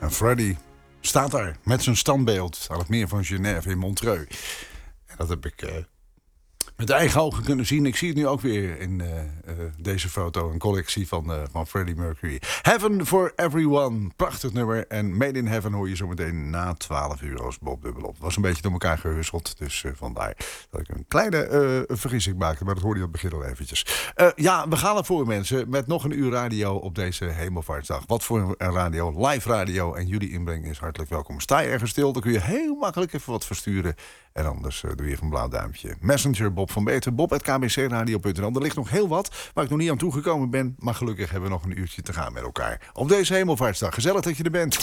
En Freddy staat daar met zijn standbeeld aan het meer van Genève in Montreux. En dat heb ik met eigen ogen kunnen zien. Ik zie het nu ook weer in deze foto. Een collectie van Freddie Mercury. Heaven for Everyone. Prachtig nummer. En Made in Heaven hoor je zo meteen na 12 uur als Bob dubbelop. Was een beetje door elkaar gehusseld. Dus vandaar dat ik een kleine vergissing maakte. Maar dat hoorde je op het begin al eventjes. Ja, we gaan ervoor mensen. Met nog een uur radio op deze Hemelvaartsdag. Wat voor een radio. Live radio. En jullie inbreng is hartelijk welkom. Sta je ergens stil. Dan kun je heel makkelijk even wat versturen. En anders doe je even een blauw duimpje. Messenger Bob van Beter, bob@kbcradio.nl. Er ligt nog heel wat waar ik nog niet aan toegekomen ben. Maar gelukkig hebben we nog een uurtje te gaan met elkaar. Op deze Hemelvaartsdag. Gezellig dat je er bent.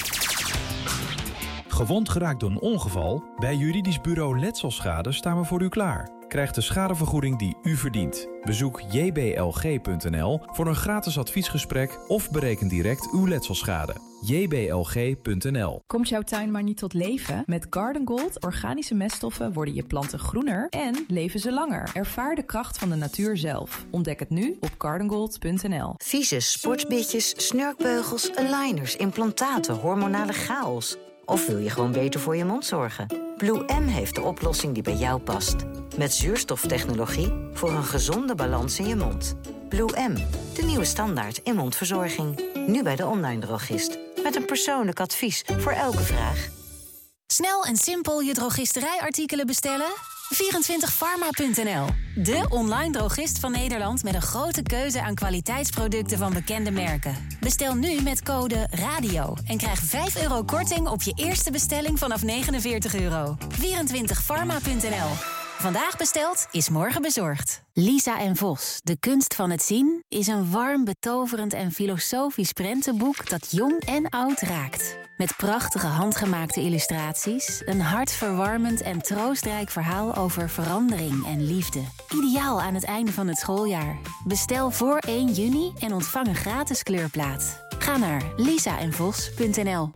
Gewond geraakt door een ongeval? Bij Juridisch Bureau Letselschade staan we voor u klaar. Krijg de schadevergoeding die u verdient. Bezoek jblg.nl voor een gratis adviesgesprek of bereken direct uw letselschade. jblg.nl. Komt jouw tuin maar niet tot leven? Met Garden Gold organische meststoffen worden je planten groener en leven ze langer. Ervaar de kracht van de natuur zelf. Ontdek het nu op gardengold.nl. Vieze sportbitjes, snurkbeugels, aligners, implantaten, hormonale chaos. Of wil je gewoon beter voor je mond zorgen? Blue M heeft de oplossing die bij jou past. Met zuurstoftechnologie voor een gezonde balans in je mond. Blue M, de nieuwe standaard in mondverzorging. Nu bij de online drogist. Met een persoonlijk advies voor elke vraag. Snel en simpel je drogisterijartikelen bestellen? 24pharma.nl. De online drogist van Nederland met een grote keuze aan kwaliteitsproducten van bekende merken. Bestel nu met code RADIO en krijg €5 korting op je eerste bestelling vanaf €49. 24pharma.nl. Vandaag besteld is morgen bezorgd. Lisa en Vos, de kunst van het zien, is een warm, betoverend en filosofisch prentenboek dat jong en oud raakt. Met prachtige handgemaakte illustraties, een hartverwarmend en troostrijk verhaal over verandering en liefde. Ideaal aan het einde van het schooljaar. Bestel voor 1 juni en ontvang een gratis kleurplaat. Ga naar lisaenvos.nl.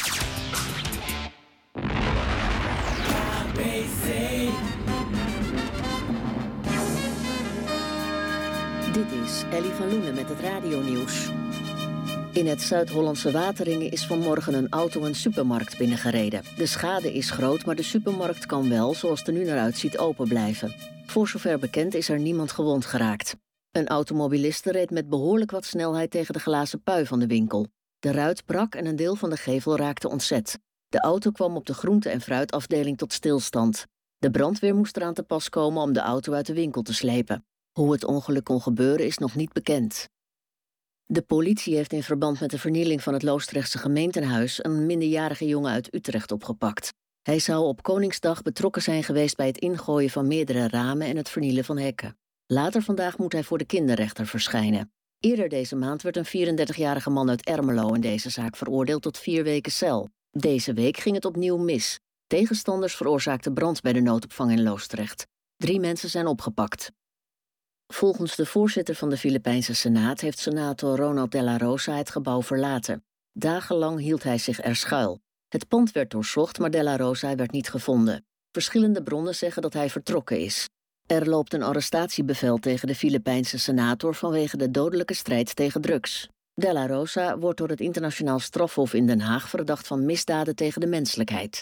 Dit is Ellie van Loenen met het radionieuws. In het Zuid-Hollandse Wateringen is vanmorgen een auto een supermarkt binnengereden. De schade is groot, maar de supermarkt kan wel, zoals het er nu naar uitziet, open blijven. Voor zover bekend is er niemand gewond geraakt. Een automobiliste reed met behoorlijk wat snelheid tegen de glazen pui van de winkel. De ruit brak en een deel van de gevel raakte ontzet. De auto kwam op de groente- en fruitafdeling tot stilstand. De brandweer moest eraan te pas komen om de auto uit de winkel te slepen. Hoe het ongeluk kon gebeuren is nog niet bekend. De politie heeft in verband met de vernieling van het Loosdrechtse gemeentehuis een minderjarige jongen uit Utrecht opgepakt. Hij zou op Koningsdag betrokken zijn geweest bij het ingooien van meerdere ramen en het vernielen van hekken. Later vandaag moet hij voor de kinderrechter verschijnen. Eerder deze maand werd een 34-jarige man uit Ermelo in deze zaak veroordeeld tot 4 weken cel. Deze week ging het opnieuw mis. Tegenstanders veroorzaakten brand bij de noodopvang in Loosdrecht. 3 mensen zijn opgepakt. Volgens de voorzitter van de Filipijnse Senaat heeft senator Ronald de la Rosa het gebouw verlaten. Dagenlang hield hij zich er schuil. Het pand werd doorzocht, maar de la Rosa werd niet gevonden. Verschillende bronnen zeggen dat hij vertrokken is. Er loopt een arrestatiebevel tegen de Filipijnse senator vanwege de dodelijke strijd tegen drugs. De la Rosa wordt door het internationaal strafhof in Den Haag verdacht van misdaden tegen de menselijkheid.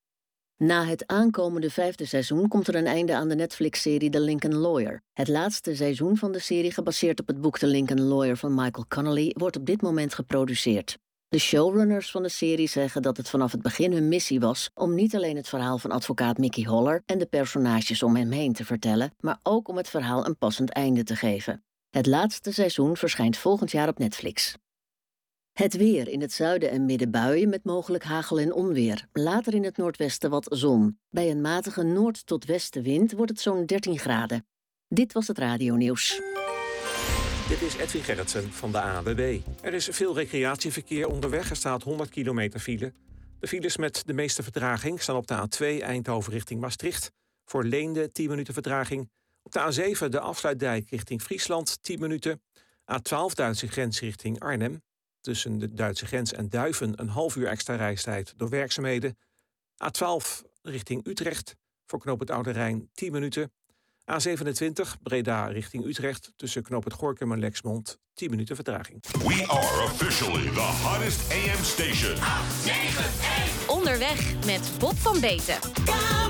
Na het aankomende 5e seizoen komt er een einde aan de Netflix-serie The Lincoln Lawyer. Het laatste seizoen van de serie, gebaseerd op het boek The Lincoln Lawyer van Michael Connelly, wordt op dit moment geproduceerd. De showrunners van de serie zeggen dat het vanaf het begin hun missie was om niet alleen het verhaal van advocaat Mickey Holler en de personages om hem heen te vertellen, maar ook om het verhaal een passend einde te geven. Het laatste seizoen verschijnt volgend jaar op Netflix. Het weer: in het zuiden en midden buien met mogelijk hagel en onweer. Later in het noordwesten wat zon. Bij een matige noord- tot westenwind wordt het zo'n 13 graden. Dit was het radionieuws. Dit is Edwin Gerritsen van de ANWB. Er is veel recreatieverkeer onderweg. Er staat 100 kilometer file. De files met de meeste vertraging staan op de A2 Eindhoven richting Maastricht. Voor Leende 10 minuten vertraging. Op de A7 de afsluitdijk richting Friesland 10 minuten. A12 Duitse grens richting Arnhem. Tussen de Duitse grens en Duiven een half uur extra reistijd door werkzaamheden. A12 richting Utrecht voor knooppunt Oude Rijn 10 minuten. A27 Breda richting Utrecht tussen knooppunt Gorinchem en Lexmond 10 minuten vertraging. We are officially the hottest AM station. Onderweg met Bob van Beten.